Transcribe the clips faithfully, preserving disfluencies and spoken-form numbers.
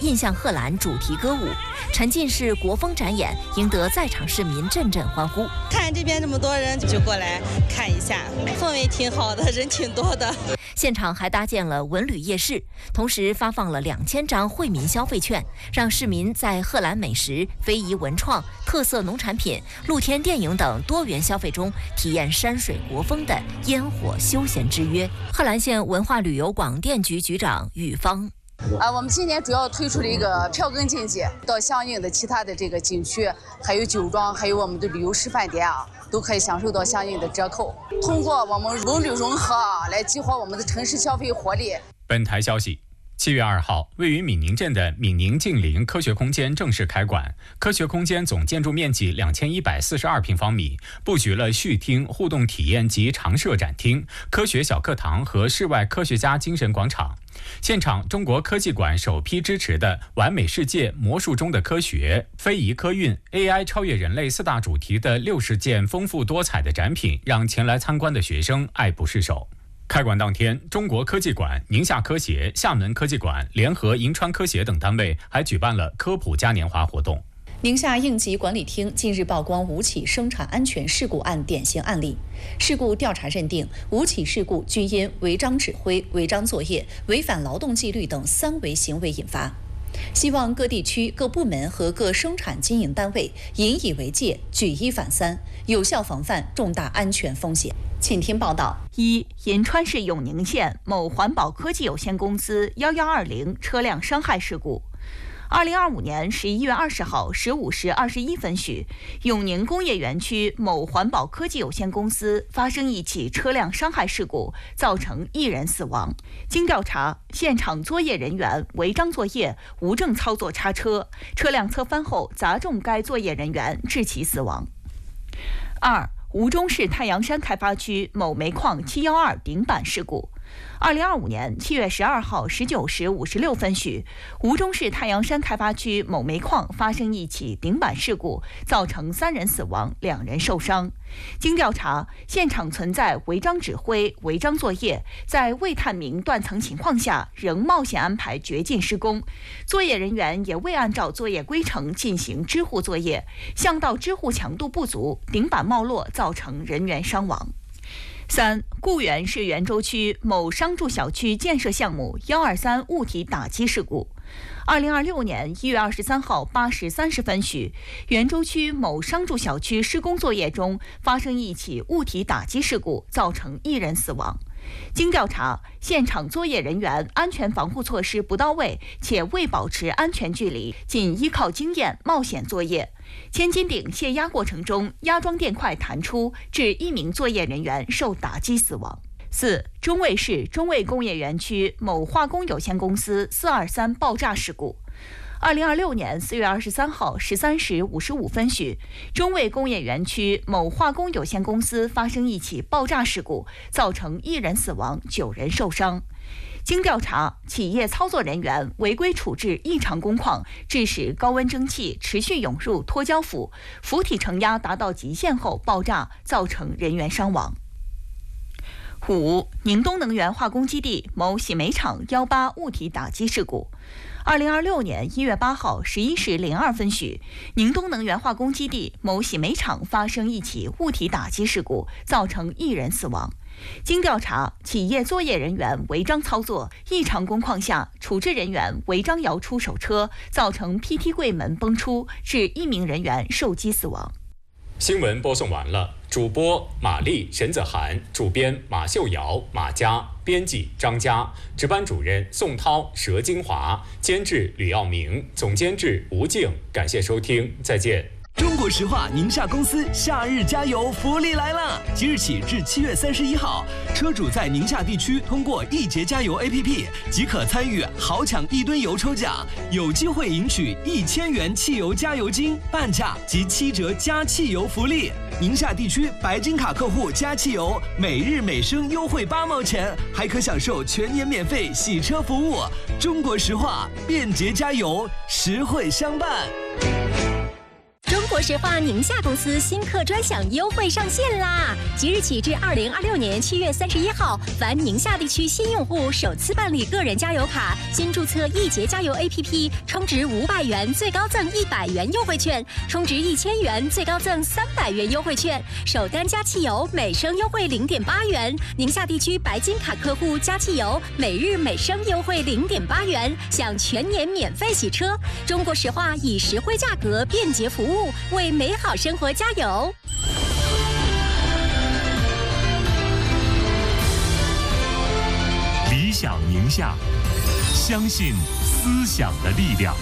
印象贺兰主题歌舞，沉浸式国风展演，赢得在场市民阵阵欢呼。 看这边这么多人，就过来看一下，氛围挺好的，人挺多的。 现场还搭建了文旅夜市，同时发放了两千张惠民消费券，让市民在贺兰美食、非遗文创、特色农产品、露天电影等多元消费中，体验山水国风的烟火休闲之约。贺兰县文化旅游广电局局长宇芳。 啊，我们今年主要推出了一个票根经济，到相应的其他的这个景区，还有酒庄，还有我们的旅游示范点啊，都可以享受到相应的折扣。通过我们文旅融合啊，来激活我们的城市消费活力。 本台消息。七月二号，位于闽宁镇的闽宁近邻科学空间正式开馆。科学空间总建筑面积两千一百四十二平方米，布局了序厅、互动体验及常设展厅、科学小课堂和室外科学家精神广场。现场，中国科技馆首批支持的“完美世界”、“魔术中的科学”、“非遗科运”、A I 超越人类四大主题的六十件丰富多彩的展品，让前来参观的学生爱不释手。开馆当天，中国科技馆、宁夏科协、厦门科技馆联合银川科协等单位还举办了科普嘉年华活动。 宁夏应急管理厅近日曝光五起生产安全事故案典型案例，事故调查认定，五起事故均因违章指挥、违章作业、违反劳动纪律等三违行为引发。希望各地区各部门和各生产经营单位引以为戒，举一反三，有效防范重大安全风险。请听报道： 一、银川市永宁县某环保科技有限公司幺幺二零车辆伤害事故。二零二五年十一月二十号十五时二十一分许，永宁工业园区某环保科技有限公司发生一起车辆伤害事故，造成一人死亡。经调查，现场作业人员违章作业、无证操作叉车，车辆侧翻后砸中该作业人员，致其死亡。二、吴中市太阳山开发区某煤矿七一二顶板事故。二零二五年七月十二号十九时五十六分许，吴中市太阳山开发区某煤矿发生一起顶板事故，造成三人死亡，两人受伤。经调查，现场存在违章指挥、违章作业，在未探明断层情况下，仍冒险安排掘进施工，作业人员也未按照作业规程进行支护作业，巷道支护强度不足，顶板冒落，造成人员伤亡。三、固原市元州区某商住小区建设项目幺二三物体打击事故。二零二六年一月二十三号八时三十分许，元州区某商住小区施工作业中发生一起物体打击事故，造成一人死亡。经调查，现场作业人员安全防护措施不到位，且未保持安全距离，仅依靠经验冒险作业。千斤顶卸压过程中，压装垫块弹出，致一名作业人员受打击死亡。四、中卫市中卫工业园区某化工有限公司四二三爆炸事故。二零二六年四月二十三号十三时五十五分许，中卫工业园区某化工有限公司发生一起爆炸事故，造成一人死亡，九人受伤。经调查，企业操作人员违规处置异常工况，致使高温蒸汽持续涌入脱胶釜，釜体承压达到极限后爆炸，造成人员伤亡。五、宁东能源化工基地某洗煤厂幺八物体打击事故。二零二六年一月八号十一时零二分许，宁东能源化工基地某洗煤厂发生一起物体打击事故，造成一人死亡。经调查，企业作业人员违章操作，异常工况下，处置人员违章摇出手车，造成 P T 柜门崩出，致一名人员受击死亡。 新闻播送完了，主播马丽、沈子涵，主编马秀瑶、马佳，编辑张佳，值班主任宋涛、佘金华，监制吕耀明，总监制吴静。感谢收听，再见。 中国石化宁夏公司夏日加油福利来了！即日起至七月三十一号，车主在宁夏地区通过易捷加油 A P P 即可参与豪抢一吨油抽奖，有机会赢取一千元汽油加油金、半价及七折加汽油福利。宁夏地区白金卡客户加汽油，每日每升优惠八毛钱，还可享受全年免费洗车服务。中国石化，便捷加油，实惠相伴。 中国石化宁夏公司新客专享优惠上线啦！即日起至二零二六年七月三十一号，凡宁夏地区新用户首次办理个人加油卡，新注册易捷加油 A P P， 充值五百元最高赠一百元优惠券，充值一千元最高赠三百元优惠券，首单加汽油每升优惠零点八元。宁夏地区白金卡客户加汽油每日每升优惠零点八元，享全年免费洗车。中国石化以实惠价格、便捷服务为美好生活加油。 理想宁夏，相信思想的力量。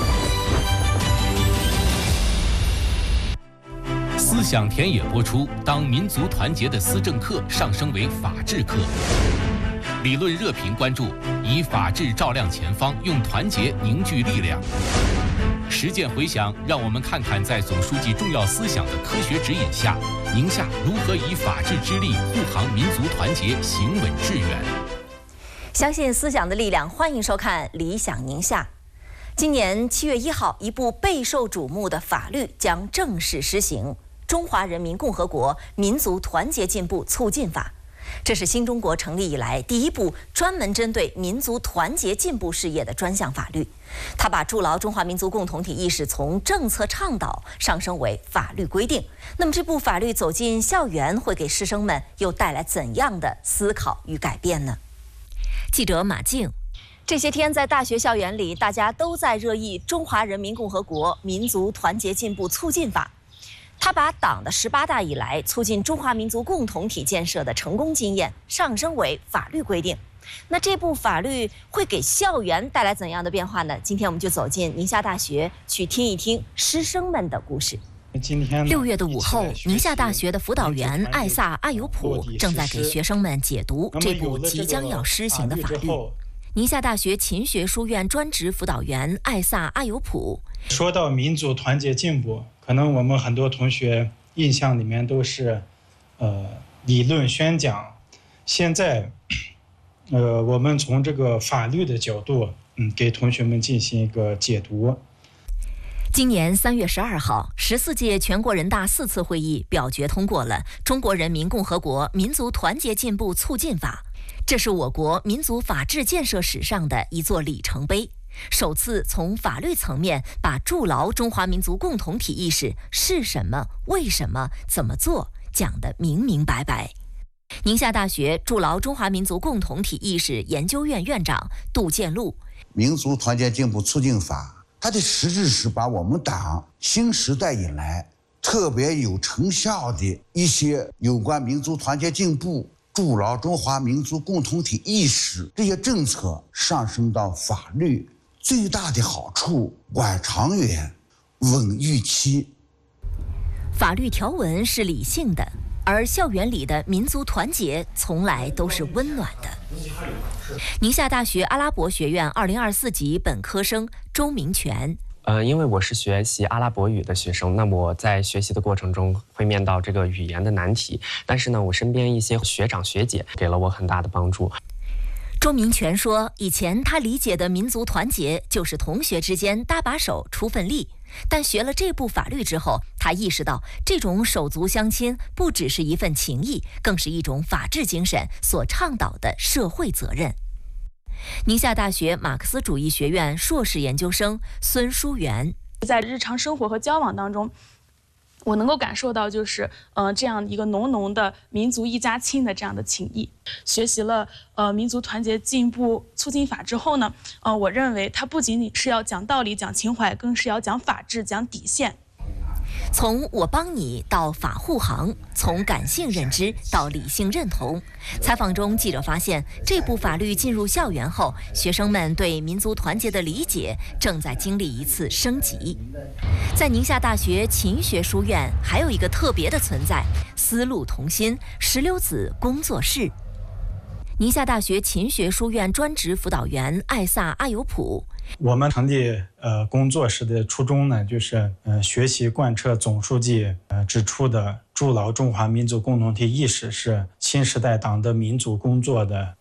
思想田野播出，当民族团结的思政课上升为法治课。理论热评关注，以法治照亮前方，用团结凝聚力量。实践回响，让我们看看在总书记重要思想的科学指引下，宁夏如何以法治之力护航民族团结，行稳致远。 相信思想的力量，欢迎收看《理想宁夏》。今年七月一号，一部备受瞩目的法律将正式施行《中华人民共和国民族团结进步促进法》。这是新中国成立以来第一部专门针对民族团结进步事业的专项法律。它把筑牢中华民族共同体意识从政策倡导上升为法律规定。那么这部法律走进校园，会给师生们又带来怎样的思考与改变呢？记者马静，这些天在大学校园里，大家都在热议《中华人民共和国民族团结进步促进法》。他把党的十八大以来促进中华民族共同体建设的成功经验上升为法律规定。那这部法律会给校园带来怎样的变化呢？今天我们就走进宁夏大学，去听一听师生们的故事。 今天六月的午后，宁夏大学的辅导员艾萨阿尤普正在给学生们解读这部即将要施行的法律。宁夏大学勤学书院专职辅导员艾萨阿尤普说到民族团结进步，可能我们很多同学印象里面都是，呃，理论宣讲。现在，呃，我们从这个法律的角度，嗯，给同学们进行一个解读。 今年三月十二号，十四届全国人大四次会议表决通过了《中国人民共和国民族团结进步促进法》，这是我国民族法治建设史上的一座里程碑。首次从法律层面把筑牢中华民族共同体意识是什么、为什么、怎么做讲得明明白白。宁夏大学筑牢中华民族共同体意识研究院院长杜建禄， 民族团结进步促进法，它的实质是把我们党新时代以来特别有成效的一些有关民族团结进步、筑牢中华民族共同体意识这些政策上升到法律。最大的好处，管长远，稳预期。 法律条文是理性的，而校园里的民族团结从来都是温暖的。宁夏大学阿拉伯学院二零二四级本科生周明全。 呃，因为我是学习阿拉伯语的学生，那么我在学习的过程中会面到这个语言的难题，但是呢，我身边一些学长学姐给了我很大的帮助。 周明全说，以前他理解的民族团结就是同学之间搭把手出份力，但学了这部法律之后，他意识到这种手足相亲不只是一份情谊，更是一种法治精神所倡导的社会责任。宁夏大学马克思主义学院硕士研究生孙淑媛， 在日常生活和交往当中，我能够感受到，就是，呃，这样一个浓浓的民族一家亲的这样的情谊。学习了呃民族团结进步促进法之后呢，呃，我认为它不仅仅是要讲道理、讲情怀，更是要讲法治、讲底线。 从我帮你到法护航，从感性认知到理性认同。采访中，记者发现，这部法律进入校园后，学生们对民族团结的理解正在经历一次升级。在宁夏大学勤学书院，还有一个特别的存在——思路同心石榴子工作室。宁夏大学勤学书院专职辅导员艾萨阿尤普。 我们成立呃工作室的初衷呢，就是呃学习贯彻总书记呃指出的，筑牢中华民族共同体意识是新时代党的民族工作的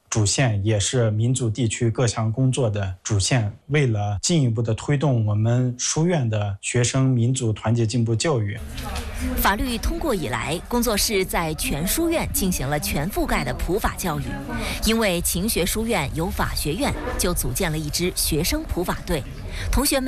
主线，也是民族地区各项工作的主线。为了进一步的推动我们书院的学生民族团结进步教育， 法律通过以来，工作室在全书院进行了全覆盖的普法教育。因为勤学书院有法学院，就组建了一支学生普法队，同学们